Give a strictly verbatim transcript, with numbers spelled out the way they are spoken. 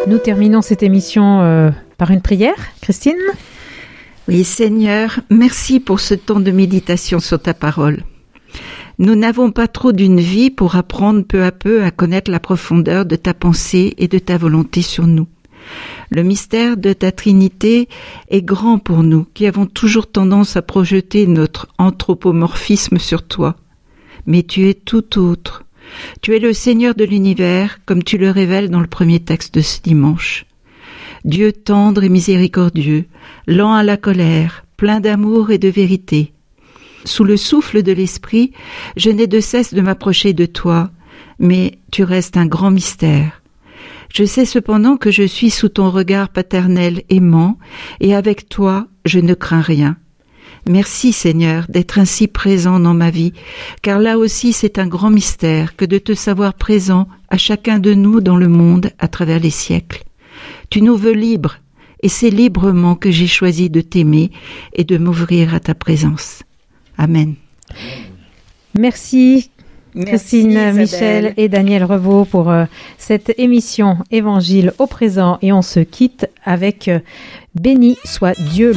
Nous terminons cette émission euh, par une prière. Christine ? Oui, Seigneur, merci pour ce temps de méditation sur ta parole. Nous n'avons pas trop d'une vie pour apprendre peu à peu à connaître la profondeur de ta pensée et de ta volonté sur nous. Le mystère de ta Trinité est grand pour nous, qui avons toujours tendance à projeter notre anthropomorphisme sur toi. Mais tu es tout autre. Tu es le Seigneur de l'univers, comme tu le révèles dans le premier texte de ce dimanche. Dieu tendre et miséricordieux, lent à la colère, plein d'amour et de vérité. Sous le souffle de l'Esprit, je n'ai de cesse de m'approcher de toi, mais tu restes un grand mystère. Je sais cependant que je suis sous ton regard paternel aimant, et avec toi, je ne crains rien. Merci Seigneur d'être ainsi présent dans ma vie, car là aussi c'est un grand mystère que de te savoir présent à chacun de nous dans le monde à travers les siècles. Tu nous veux libres, et c'est librement que j'ai choisi de t'aimer et de m'ouvrir à ta présence. Amen. Merci. Merci, Christine, Isabelle. Michel et Daniel Revaux pour euh, cette émission Évangile au présent, et on se quitte avec euh, Béni soit Dieu.